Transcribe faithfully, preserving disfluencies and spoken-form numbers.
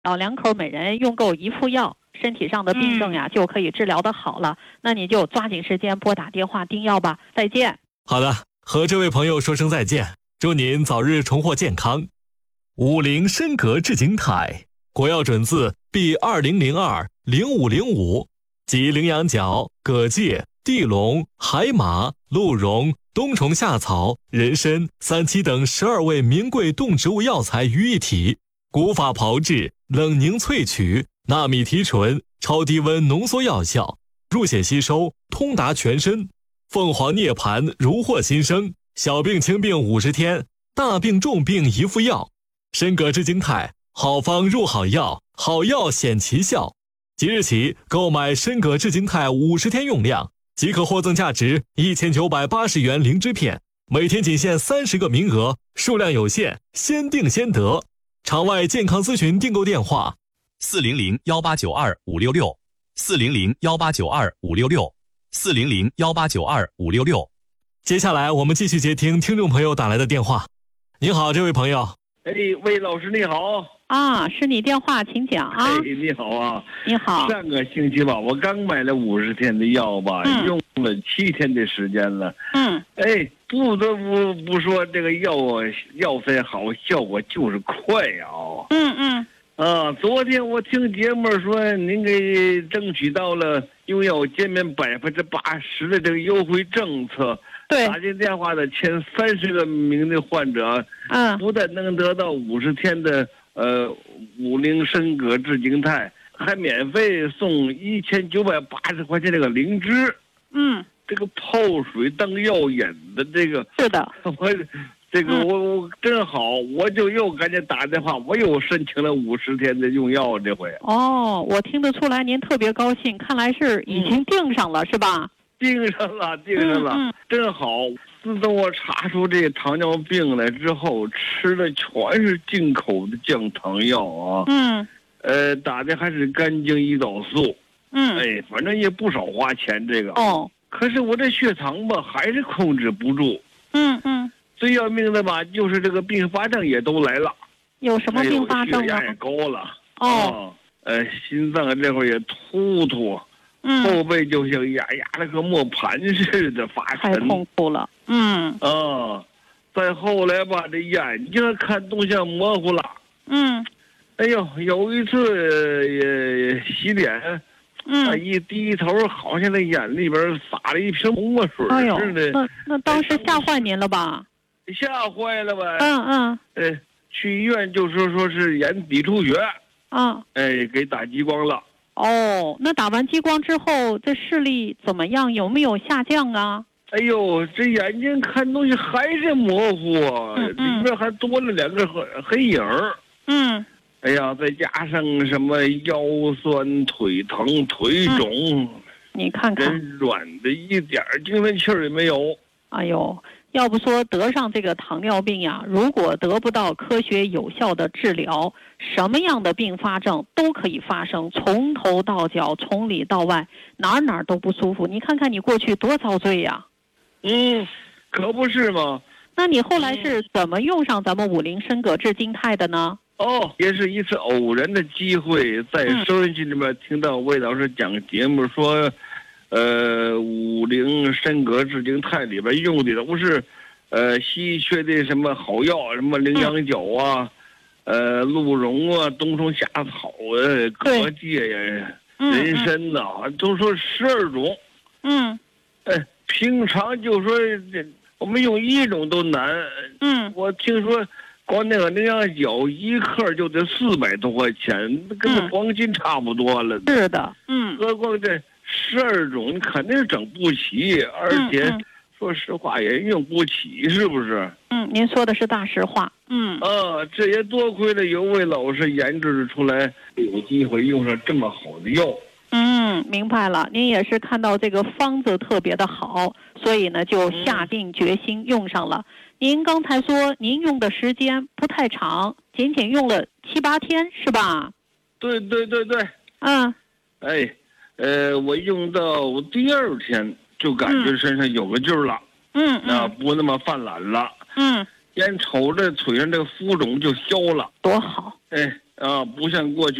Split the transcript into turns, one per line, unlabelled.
老两口每人用够一副药，身体上的病症呀、嗯、就可以治疗的好了。那你就抓紧时间拨打电话订药吧。再见。
好的，和这位朋友说声再见，祝您早日重获健康。五菱参膈智景泰，国药准字 B 二零零二零五零五，集羚羊角、蛤蚧、地龙、海马、鹿茸、冬虫夏草、人参、三七等十二味名贵动植物药材于一体，古法炮制，冷凝萃取，纳米提纯，超低温浓缩药效，入血吸收，通达全身。凤凰涅槃，如获新生，小病轻病五十天，大病重病一副药。参膈智景泰，好方入好药，好药显奇效。即日起购买参膈智景泰五十天用量，即可获赠价值一千九百八十元灵芝片，每天仅限三十个名额，数量有限，先订先得。场外健康咨询订购电话：
四零零幺八九二五六六，四零零幺八九二五六六，四零零幺八九二五六六。
接下来我们继续接听听众朋友打来的电话。您好，这位朋友。
哎，魏老师你好。
啊，是你电话，请讲啊。
哎，你好啊。
你好。
上个星期吧，我刚买了五十天的药吧，嗯、用了七天的时间了。
嗯。
哎，不得不不说这个药啊，药材好，效果就是快啊。
嗯嗯。
啊，昨天我听节目说您给争取到了用药减免百分之八十的这个优惠政策。
对，
打进电话的前三十个名的患者，
嗯，
不但能得到五十天的呃五菱参膈智景泰，还免费送一千九百八十块钱这个灵芝。
嗯，
这个泡水当药引的这个，
是的，
我这个我我真好，我就又赶紧打电话，我又申请了五十天的用药这回。
哦，我听得出来您特别高兴，看来是已经订上了、嗯、是吧？
订上了，订上了，
嗯嗯、
真好。自从我查出这糖尿病来之后，吃的全是进口的降糖药啊。
嗯。
呃，打的还是干净胰岛素。
嗯。
哎，反正也不少花钱这个。
哦。
可是我这血糖吧，还是控制不住。
嗯嗯。
最要命的吧，就是这个并发症也都来了。
有什么并发症
呢？血压也高了。
哦。
呃，心脏这会儿也突突。
嗯，
后背就像压压了个磨盘似的发沉，
太痛苦了。嗯
啊，再后来吧，这眼睛看东西模糊了。
嗯，
哎呦，有一次也洗脸，
嗯，
一低头，好像那眼里边洒了一瓶墨水似的。
哎呦，那那当时吓坏您了吧？
吓坏了吧？
嗯嗯。
哎，去医院就说说是眼底出血。
嗯。
哎，给打激光了。
哦，那打完激光之后，这视力怎么样？有没有下降啊？
哎呦，这眼睛看东西还是模糊，
嗯嗯、
里面还多了两个黑黑影儿。
嗯。
哎呀，再加上什么腰酸腿疼、腿肿，
嗯、你看看，
人软的一点精神气儿也没有。
哎呦。要不说得上这个糖尿病呀，如果得不到科学有效的治疗，什么样的并发症都可以发生，从头到脚，从里到外，哪儿哪儿都不舒服。你看看你过去多遭罪呀！
嗯，可不是吗？
那你后来是怎么用上咱们五菱参膈智景泰的呢？
哦，也是一次偶然的机会，在收音机里面听到魏老师讲节目说。呃，五菱参膈智景泰里边用的都是，呃，稀缺的什么好药，什么羚羊角啊，呃，鹿茸啊，冬虫夏草啊，蛤蚧呀，人参呐、啊，都说十二种。
嗯。
哎，平常就说这我们用一种都难。
嗯。
我听说，光那个羚羊角一克就得四百多块钱，跟那黄金差不多了。
是的。嗯。
何况这。十二种肯定是整不齐，而且、嗯嗯、说实话也用不起，是不是？
嗯，您说的是大实话。嗯。
啊，这也多亏了有位老师研制出来，有机会用上这么好的药。
嗯，明白了。您也是看到这个方子特别的好，所以呢就下定决心用上了。嗯、您刚才说您用的时间不太长，仅仅用了七八天，是吧？
对对对对。
嗯。
哎。呃，我用到第二天就感觉身上有个劲儿了，
嗯，
啊，不那么泛懒了，
嗯，
眼瞅着腿上这个浮肿就消了，
多好。
哎啊，不像过去。